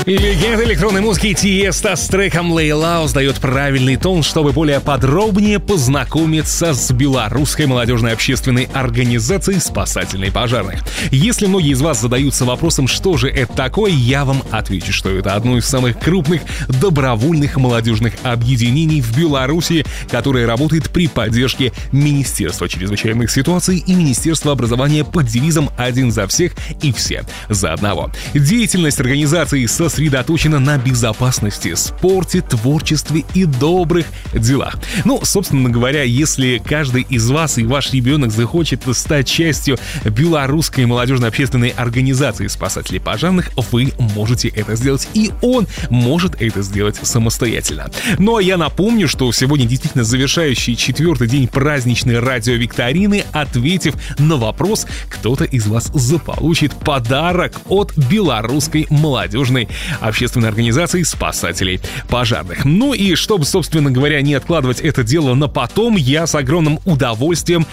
Легенда электронной музыки Тиеста с треком Lay Low дает правильный тон, чтобы более подробнее познакомиться с белорусской молодежной общественной организацией спасательной пожарных. Если многие из вас задаются вопросом, что же это такое, я вам отвечу, что это одно из самых крупных добровольных молодежных объединений в Беларуси, которое работает при поддержке Министерства чрезвычайных ситуаций и Министерства образования под девизом «Один за всех и все за одного». Деятельность организации сосредоточена на безопасности, спорте, творчестве и добрых делах. Собственно говоря, если каждый из вас и ваш ребенок захочет стать частью белорусской молодежной общественной организации спасателей пожарных, вы можете это сделать, и он может это сделать самостоятельно. Ну а я напомню, что сегодня действительно завершающий 4-й день праздничной радиовикторины. Ответив на вопрос, кто-то из вас заполучит подарок от белорусской молодежной общественной организации спасателей пожарных. Ну и чтобы, собственно говоря, не откладывать это дело на потом, я с огромным удовольствием,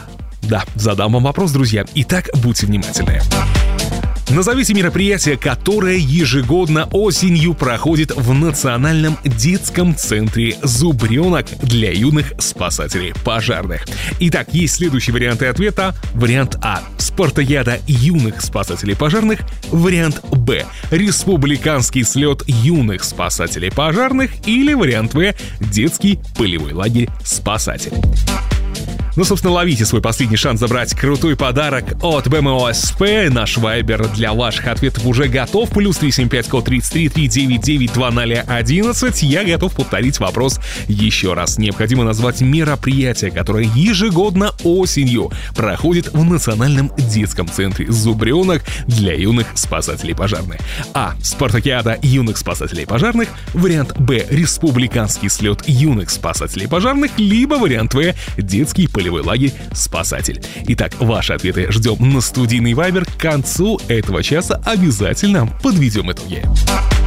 задам вам вопрос, друзья. Итак, будьте внимательны. Назовите мероприятие, которое ежегодно осенью проходит в Национальном детском центре «Зубренок» для юных спасателей пожарных. Итак, есть следующие варианты ответа. Вариант А – спартакиада юных спасателей пожарных. Вариант Б – республиканский слет юных спасателей пожарных. Или вариант В – детский полевой лагерь «Спасатель». Собственно, ловите свой последний шанс забрать крутой подарок от БМОСП. Наш вайбер для ваших ответов уже готов. +375 код 33 399 2011. Я готов повторить вопрос еще раз. Необходимо назвать мероприятие, которое ежегодно осенью проходит в Национальном детском центре «Зубренок» для юных спасателей пожарных. А. Спартакиада юных спасателей пожарных. Вариант Б. Республиканский слет юных спасателей пожарных. Либо вариант В. Детский полевой лагерь «Спасатель». Итак, ваши ответы ждем на студийный вайбер. К концу этого часа обязательно подведем итоги.